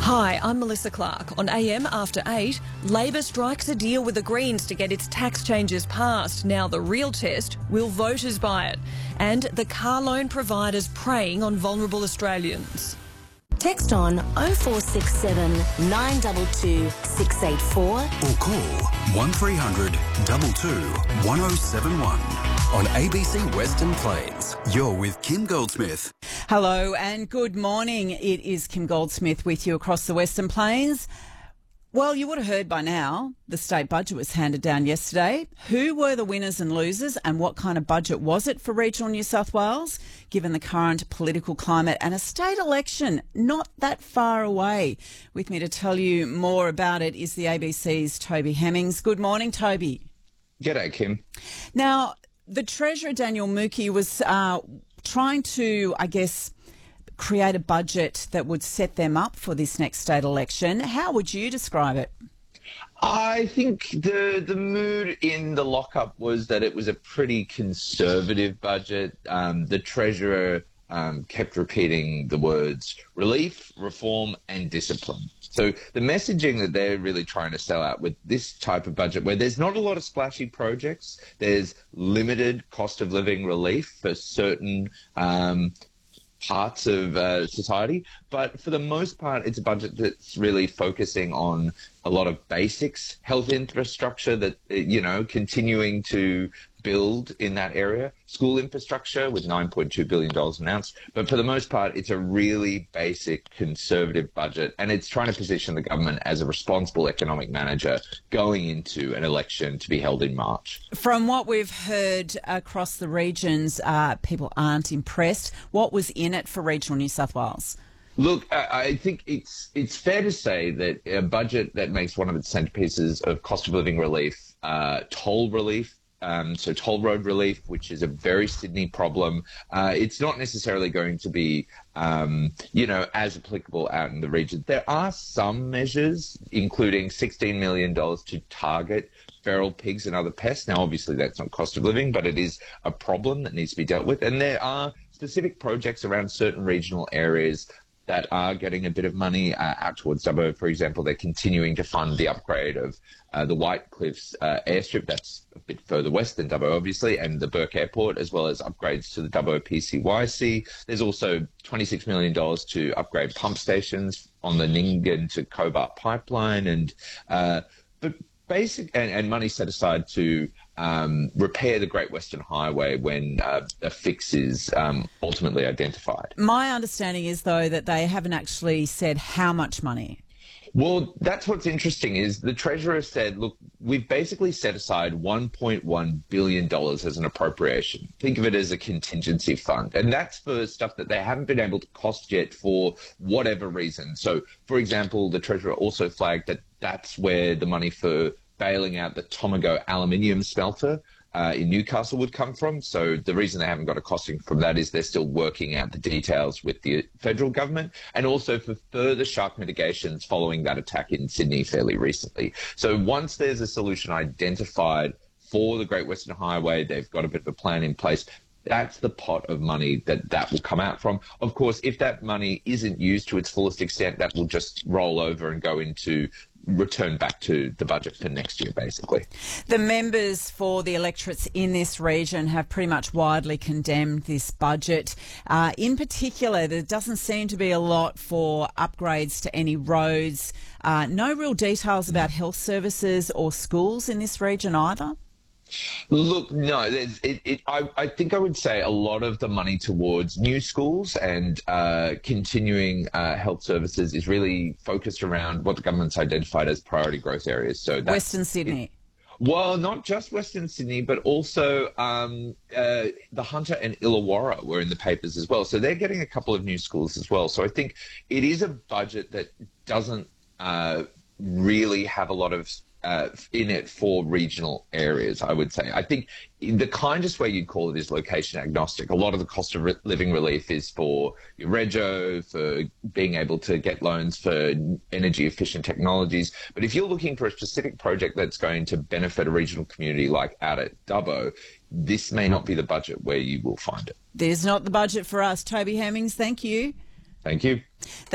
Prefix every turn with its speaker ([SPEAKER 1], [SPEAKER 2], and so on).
[SPEAKER 1] Hi, I'm Melissa Clark. On AM After 8, Labor strikes a deal with the Greens to get its tax changes passed. Now the real test, will voters buy it? And the car loan providers preying on vulnerable Australians.
[SPEAKER 2] Text on 0467 922 684
[SPEAKER 3] or call 1300 22 1071 on ABC Western Plains. You're with Kim Goldsmith.
[SPEAKER 4] Hello and good morning. It is Kim Goldsmith with you across the Western Plains. Well, you would have heard by now the state budget was handed down yesterday. Who were the winners and losers and what kind of budget was it for regional New South Wales, given the current political climate and a state election not that far away? With me to tell you more about it is the ABC's Toby Hemmings. Good morning, Toby.
[SPEAKER 5] G'day, Kim.
[SPEAKER 4] Now, the Treasurer, Daniel Mookhey, was trying to, create a budget that would set them up for this next state election. How would you describe it?
[SPEAKER 5] I think the mood in the lockup was that it was a pretty conservative budget. The Treasurer kept repeating the words relief, reform and discipline. So the messaging that they're really trying to sell out with this type of budget, where there's not a lot of splashy projects, there's limited cost of living relief for certain parts of society, but for the most part, it's a budget that's really focusing on a lot of basics, health infrastructure that, continuing to build in that area, school infrastructure with $9.2 billion announced. But for the most part, it's a really basic conservative budget, and it's trying to position the government as a responsible economic manager going into an election to be held in March.
[SPEAKER 4] From what we've heard across the regions, people aren't impressed. What was in it for regional New South Wales?
[SPEAKER 5] Look, I think it's fair to say that a budget that makes one of its centerpieces of cost of living relief, toll relief, so toll road relief, which is a very Sydney problem. It's not necessarily going to be, as applicable out in the region. There are some measures, including $16 million to target feral pigs and other pests. Now, obviously, that's not cost of living, but it is a problem that needs to be dealt with. And there are specific projects around certain regional areas that are getting a bit of money out towards Dubbo. For example, they're continuing to fund the upgrade of the White Cliffs airstrip. That's a bit further west than Dubbo, obviously, and the Burke Airport, as well as upgrades to the Dubbo PCYC. There's also $26 million to upgrade pump stations on the Nyngan to Cobart pipeline, and money set aside to repair the Great Western Highway when a fix is ultimately identified.
[SPEAKER 4] My understanding is, though, that they haven't actually said how much money.
[SPEAKER 5] Well, that's what's interesting is the Treasurer said, look, we've basically set aside $1.1 billion as an appropriation. Think of it as a contingency fund. And that's for stuff that they haven't been able to cost yet for whatever reason. So, for example, the Treasurer also flagged that that's where the money for bailing out the Tomago aluminium smelter in Newcastle would come from. So the reason they haven't got a costing from that is they're still working out the details with the federal government, and also for further shark mitigations following that attack in Sydney fairly recently. So once there's a solution identified for the Great Western Highway, they've got a bit of a plan in place. That's the pot of money that will come out from. Of course, if that money isn't used to its fullest extent, that will just roll over and go into return back to the budget for next year, basically.
[SPEAKER 4] The members for the electorates in this region have pretty much widely condemned this budget. In particular, there doesn't seem to be a lot for upgrades to any roads. No real details about health services or schools in this region either.
[SPEAKER 5] Look, no, I think I would say a lot of the money towards new schools and continuing health services is really focused around what the government's identified as priority growth areas. So that's
[SPEAKER 4] Western Sydney.
[SPEAKER 5] Well, not just Western Sydney, but also the Hunter and Illawarra were in the papers as well. So they're getting a couple of new schools as well. So I think it is a budget that doesn't really have a lot of in it for regional areas, I would say. I think the kindest way you'd call it is location agnostic. A lot of the cost of living relief is for your rego, for being able to get loans for energy efficient technologies. But if you're looking for a specific project that's going to benefit a regional community like out at Dubbo, this may not be the budget where you will find it.
[SPEAKER 4] There's not the budget for us. Toby Hemmings, thank you.
[SPEAKER 5] Thank you.